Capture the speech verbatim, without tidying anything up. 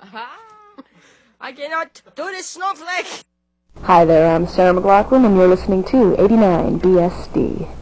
I cannot do this, Snowflake! Hi there, I'm Sarah McLaughlin, and you're listening to eighty-nine B S D.